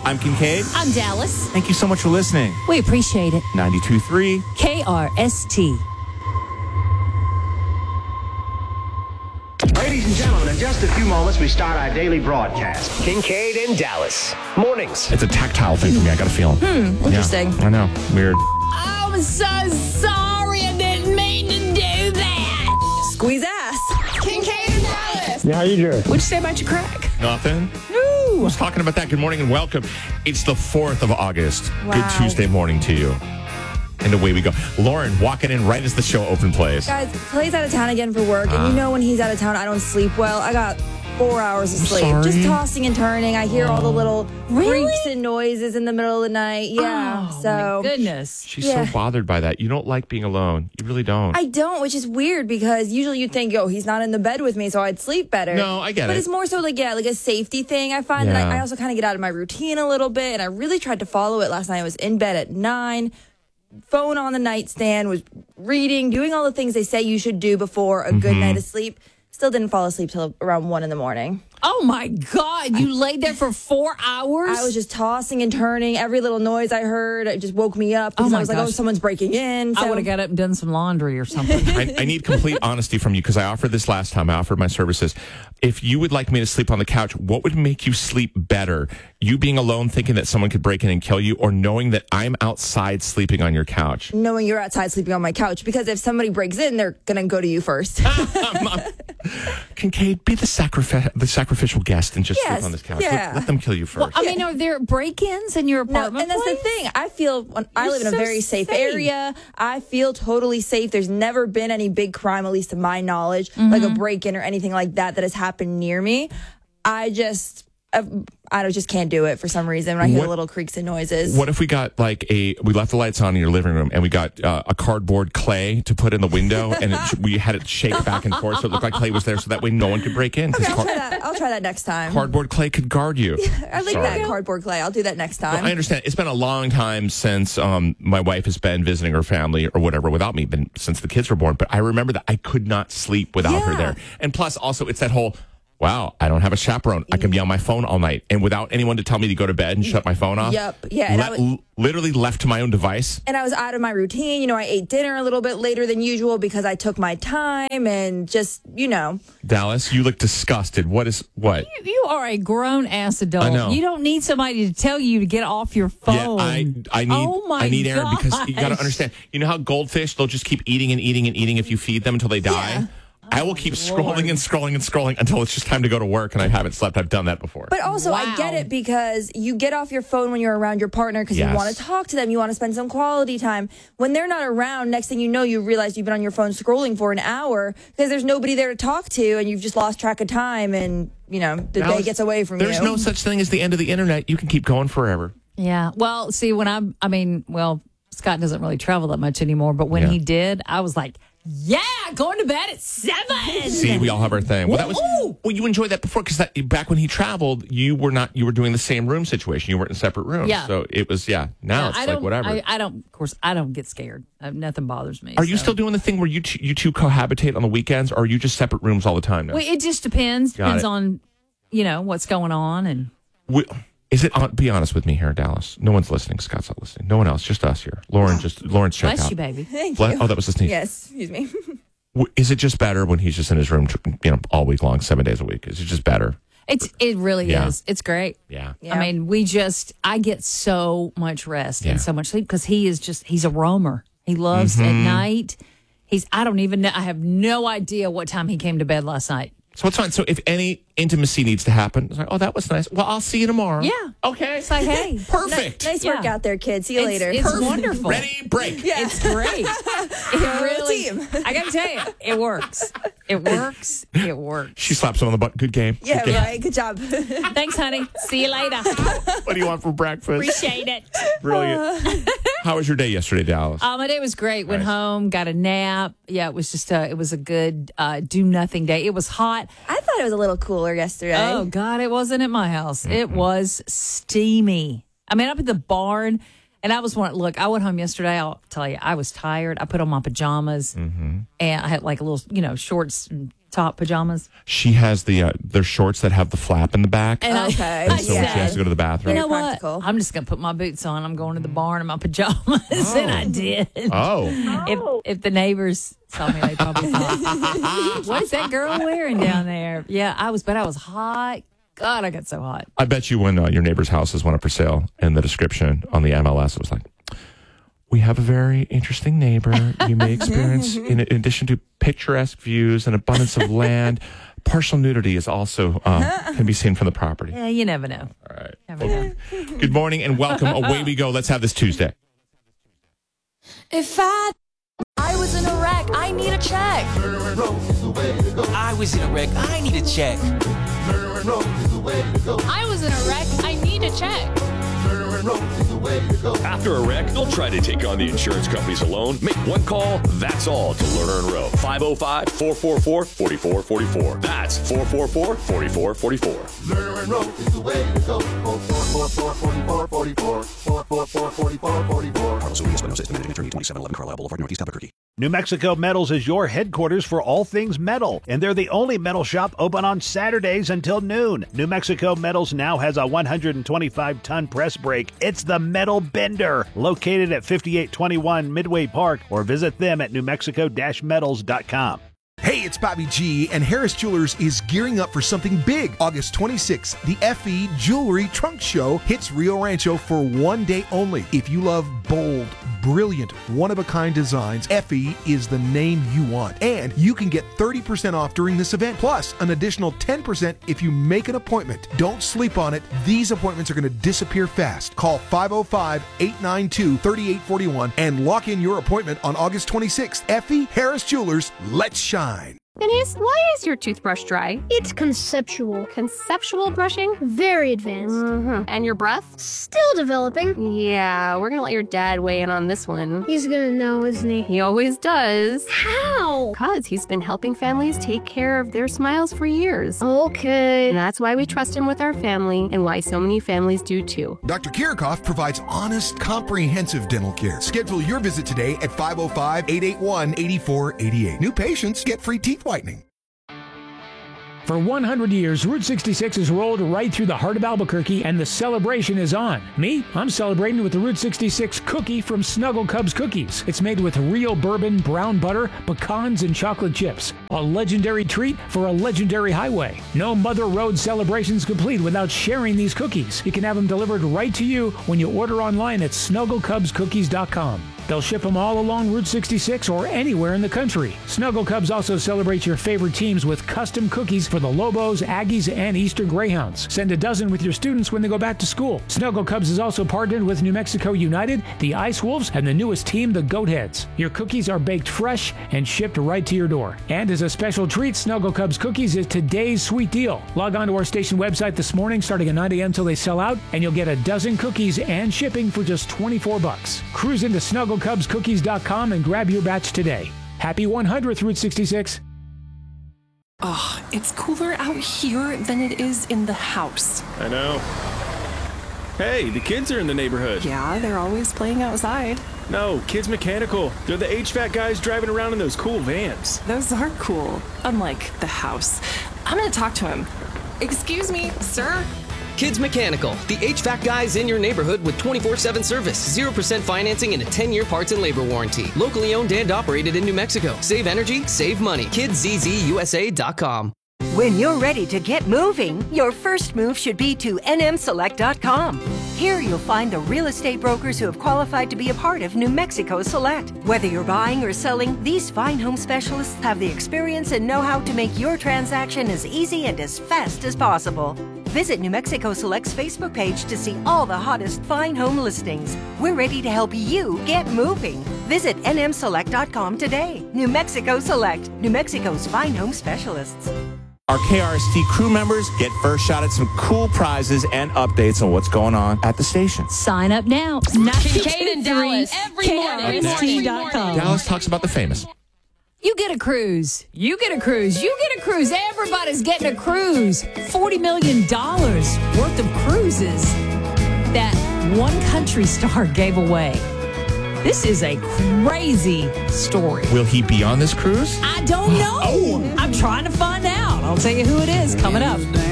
I'm Kincaid. I'm Dallas. Thank you so much for listening. We appreciate it. 92.3 KRST. Ladies and gentlemen, in just a few moments, we start our daily broadcast. Kincaid and Dallas. Mornings. It's a tactile thing for me. I got a feeling. Interesting. Yeah, I know. Weird. I'm so sorry. I didn't mean to do that. Squeeze ass. Kincaid and Dallas. Yeah, how you doing? What'd you say about your crack? Nothing. Ooh. I was talking about that. Good morning and welcome. It's the 4th of August. Wow. Good Tuesday morning to you. And away we go. Lauren walking in right as the show open plays. Guys, Clay's out of town again for work, and you know when he's out of town, I don't sleep well. I got 4 hours of sleep. sorry. Just tossing and turning. I hear all the little Really? creaks and noises in the middle of the night. Yeah, Oh, so... my goodness. She's Yeah. so bothered by that. You don't like being alone. You really don't. I don't, which is weird because usually you'd think, he's not in the bed with me, so I'd sleep better. No, I get but it. it's more so like a safety thing. I find Yeah. that I also kind of get out of my routine a little bit, and I really tried to follow it last night. I was in bed at 9, phone on the nightstand, was reading, doing all the things they say you should do before a good night of sleep. Still didn't fall asleep till around 1 in the morning. Oh, my God. You laid there for 4 hours? I was just tossing and turning. Every little noise I heard, it just woke me up because my I was like, gosh. someone's breaking in. I So would have got up and done some laundry or something. I need complete honesty from you because I offered this last time. I offered my services. If you would like me to sleep on the couch, what would make you sleep better? You being alone thinking that someone could break in and kill you, or knowing that I'm outside sleeping on your couch? knowing you're outside sleeping on my couch, because if somebody breaks in, they're going to go to you first. Kincaid, be the sacrificial guest and just Yes, sleep on this couch. yeah. Let them kill you first. I mean, are there break-ins in your No, apartment? and that's the place? thing. I feel when I You're live in a so very safe safe. area. I feel totally safe. There's never been any big crime, at least to my knowledge, like a break-in or anything like that has happened near me. I just can't do it for some reason when I hear What- little creaks and noises. What if we got we left the lights on in your living room and we got a cardboard clay to put in the window and we had it shake back and forth so it looked like clay was there so that way no one could break in? 'Cause I'll try that next time. cardboard clay could guard you. I like Sorry. that cardboard clay. I'll do that next time. I understand. It's been a long time since my wife has been visiting her family or whatever without me, since the kids were born. But I remember that I could not sleep without her Yeah. there. And plus, also, it's that whole, wow, I don't have a chaperone. I can be on my phone all night. And without anyone to tell me to go to bed and shut my phone off. Yep. Yeah, and literally left to my own device. And I was out of my routine. I ate dinner a little bit later than usual because I took my time and just, Dallas, you look disgusted. What? You are a grown-ass adult. I know. You don't need somebody to tell you to get off your phone. Yeah, I need Aaron because you got to understand. You know how goldfish, they'll just keep eating and eating and eating if you feed them until they die? Yeah. I will keep scrolling and scrolling and scrolling until it's just time to go to work and I haven't slept. I've done that before. But also, I Wow. get it because you get off your phone when you're around your partner because Yes. you want to talk to them. You want to spend some quality time. When they're not around, next thing you know, you realize you've been on your phone scrolling for an hour because there's nobody there to talk to and you've just lost track of time and, the Dallas, day gets away from you. There's no such thing as the end of the internet. You can keep going forever. Yeah. Well, see, Scott doesn't really travel that much anymore, but when Yeah. he did, I was like, yeah, going to bed at 7. See, we all have our thing. Well, Ooh. you enjoyed that before because back when he traveled, you were doing the same room situation. You weren't in separate rooms. Yeah. So it was, now it's like whatever. I don't get scared. Nothing bothers me. Are you still doing the thing where you two cohabitate on the weekends, or are you just separate rooms all the time now? Well, it just depends. Got Depends it. on, what's going on. And Is it? Be honest with me here, Dallas. No one's listening. Scott's not listening. No one else. Just us here. Lauren's checked bless out. you, baby. Thank Bless- you. Oh, that was the sneeze. Yes, excuse me. Is it just better when he's just in his room, all week long, 7 days a week? Is it just better? It really Yeah. is. It's great. Yeah. Yeah. I mean, I get so much rest Yeah. and so much sleep because he's a roamer. He loves at night. I don't even know. I have no idea what time he came to bed last night. So it's fine. So if any intimacy needs to happen, it's like, oh, that was nice. Well, I'll see you tomorrow. Yeah. Okay. It's like, hey, Perfect. Nice work Yeah. out there, kid. See you later. It's wonderful. Ready? Break. Yeah. It's great. It really. team. I got to tell you, it works. It works. It works. She slaps him on the butt. Good game. Yeah, Good game. right. Good job. Thanks, honey. See you later. What do you want for breakfast? Appreciate it. Brilliant. How was your day yesterday, Dallas? My day was great. Went Nice. home, got a nap. Yeah, it was just it was a good do nothing day. It was hot. I thought it was a little cooler yesterday. Oh God, it wasn't at my house. It was steamy. I mean, up at the barn, and I went home yesterday. I'll tell you, I was tired. I put on my pajamas, and I had like a little, shorts and top pajamas. She has their shorts that have the flap in the back. And Okay. And so she has to go to the bathroom. You know what? practical. I'm just going to put my boots on. I'm going to the barn in my pajamas. And I did. Oh. If the neighbors saw me, they probably thought, what is that girl wearing down there? Yeah, I was hot. God, I got so hot. I bet you when your neighbor's houses went up for sale, in the description on the MLS, it was like, we have a very interesting neighbor. You may experience, in addition to picturesque views and abundance of land, partial nudity is also can be seen from the property. Yeah, you never know. All right. Never know. Good morning and welcome. Away we go. Let's have this Tuesday. If I was in a wreck. I need a check. I was in a wreck. I need a check. I was in a wreck, I need a check. After a wreck, don't try to take on the insurance companies alone. Make one call, that's all, to Lerner and Rowe. 505-444-4444. That's 444-4444. Lerner and Rowe is the way to go. 444-4444. 444-4444. Carlos Urias, Buenos Aires, managing attorney, 2711 Carlisle Boulevard, Northeast Albuquerque. New Mexico Metals is your headquarters for all things metal, and they're the only metal shop open on Saturdays until noon. New Mexico Metals now has a 125-ton press brake. It's the Metal Bender, located at 5821 Midway Park, or visit them at newmexico-metals.com. Hey, it's Bobby G, and Harris Jewelers is gearing up for something big. August 26th, the FE Jewelry Trunk Show hits Rio Rancho for one day only. If you love bold, brilliant, one-of-a-kind designs, FE is the name you want. And you can get 30% off during this event, plus an additional 10% if you make an appointment. Don't sleep on it. These appointments are going to disappear fast. Call 505-892-3841 and lock in your appointment on August 26th. FE Harris Jewelers, let's shine. Denise, why is your toothbrush dry? It's conceptual. Conceptual brushing? Very advanced. Mm-hmm. And your breath? Still developing. Yeah, we're gonna let your dad weigh in on this one. He's gonna know, isn't he? He always does. How? Because he's been helping families take care of their smiles for years. Okay. And that's why we trust him with our family, and why so many families do too. Dr. Kirikoff provides honest, comprehensive dental care. Schedule your visit today at 505-881-8488. New patients get free teeth whitening. For 100 years, Route 66 has rolled right through the heart of Albuquerque, and the celebration is on. Me, I'm celebrating with the Route 66 cookie from Snuggle Cubs Cookies. It's made with real bourbon, brown butter, pecans, and chocolate chips. A legendary treat for a legendary highway. No Mother Road celebration's complete without sharing these cookies. You can have them delivered right to you when you order online at snugglecubscookies.com. They'll ship them all along Route 66 or anywhere in the country. Snuggle Cubs also celebrates your favorite teams with custom cookies for the Lobos, Aggies, and Eastern Greyhounds. Send a dozen with your students when they go back to school. Snuggle Cubs is also partnered with New Mexico United, the Ice Wolves, and the newest team, the Goatheads. Your cookies are baked fresh and shipped right to your door. And as a special treat, Snuggle Cubs Cookies is today's sweet deal. Log on to our station website this morning starting at 9 a.m. till they sell out, and you'll get a dozen cookies and shipping for just $24. Cruise into SnuggleCubsCookies.com and grab your batch today. Happy 100th Route 66. Oh, it's cooler out here than it is in the house. I know. Hey, the kids are in the neighborhood. Yeah, they're always playing outside. No, Kids Mechanical. They're the HVAC guys driving around in those cool vans. Those are cool, unlike the house. I'm gonna talk to him. Excuse me, sir? Kids Mechanical, the HVAC guys in your neighborhood with 24/7 service, 0% financing, and a 10-year parts and labor warranty. Locally owned and operated in New Mexico. Save energy, save money. KidsZZUSA.com. When you're ready to get moving, your first move should be to nmselect.com. Here you'll find the real estate brokers who have qualified to be a part of New Mexico Select. Whether you're buying or selling, these fine home specialists have the experience and know-how to make your transaction as easy and as fast as possible. Visit New Mexico Select's Facebook page to see all the hottest fine home listings. We're ready to help you get moving. Visit nmselect.com today. New Mexico Select, New Mexico's fine home specialists. Our KRST crew members get first shot at some cool prizes and updates on what's going on at the station. Sign up now. Kincaid and Dallas every morning. KRST.com. Dallas talks about the famous. You get a cruise. You get a cruise. You get a cruise. Everybody's getting a cruise. $40 million worth of cruises that one country star gave away. This is a crazy story. Will he be on this cruise? I don't know. I'm trying to find out. I'll tell you who it is coming up.